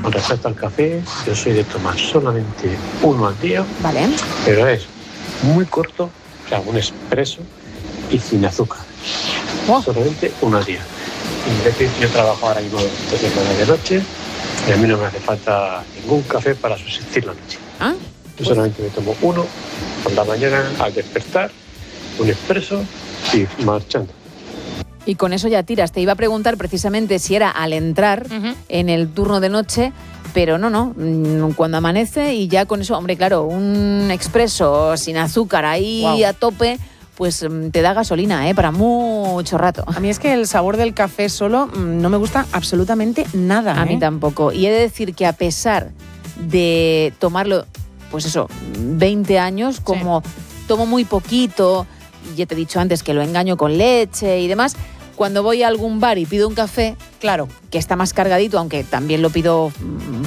con respecto al café, yo soy de tomar solamente uno al día, Vale. pero es muy corto, o sea, un expreso y sin azúcar. Solamente uno al día. Y es decir, yo trabajo ahora mismo de noche y a mí no me hace falta ningún café para subsistir la noche. Yo solamente me tomo uno por la mañana al despertar, un expreso y marchando. Y con eso ya tiras. Te iba a preguntar precisamente si era al entrar en el turno de noche, pero no. Cuando amanece y ya con eso, hombre, claro, un expreso sin azúcar ahí a tope, pues te da gasolina, para mucho rato. A mí es que el sabor del café solo no me gusta absolutamente nada. A mí tampoco. Y he de decir que a pesar de tomarlo, pues eso, 20 años, como tomo muy poquito, ya te he dicho antes que lo engaño con leche y demás, cuando voy a algún bar y pido un café, claro, que está más cargadito, aunque también lo pido